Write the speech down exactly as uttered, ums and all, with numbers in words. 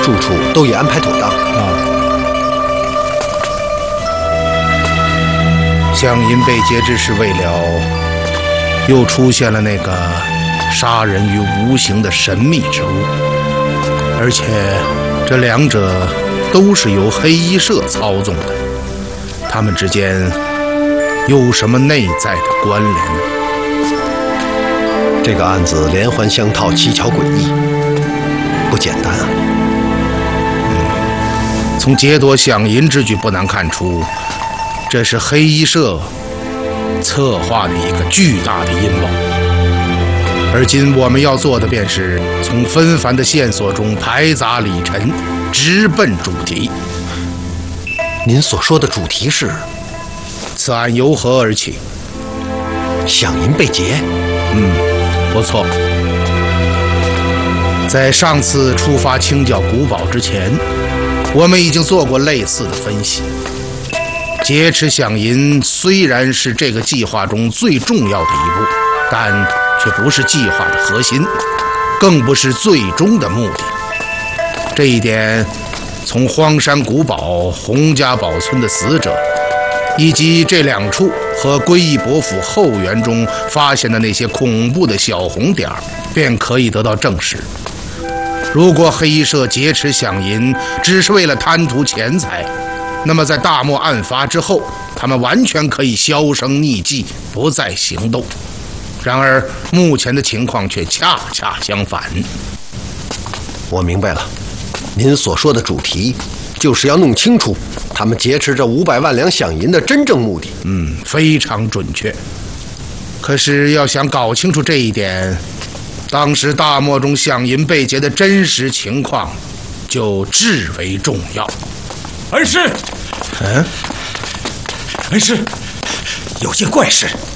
住处都已安排妥当。 啊。项银被劫之时未了，又出现了那个杀人于无形的神秘之物，而且这两者都是由黑衣社操纵的，他们之间有什么内在的关联呢？ 这个案子连环相套，蹊跷诡异，不简单啊。 嗯，从劫夺项银之举不难看出，这是黑衣社策划的一个巨大的阴谋。而今我们要做的便是从纷繁的线索中排杂理尘，直奔主题。 您所说的主题是？ 此案由何而起？ 项银被劫。 嗯，不错。在上次出发清剿古堡之前，我们已经做过类似的分析。劫持项银虽然是这个计划中最重要的一步，但却不是计划的核心，更不是最终的目的。这一点，从荒山古堡、洪家堡村的死者，以及这两处和归义伯府后园中发现的那些恐怖的小红点，便可以得到证实。如果黑衣社劫持项银只是为了贪图钱财，那么在大漠案发之后，他们完全可以销声匿迹，不再行动。然而目前的情况却恰恰相反。 我明白了，您所说的主题就是要弄清楚他们劫持这五百万两饷银的真正目的。 嗯，非常准确。可是要想搞清楚这一点，当时大漠中饷银被劫的真实情况就至为重要。 恩师， 嗯， 恩师，有件怪事。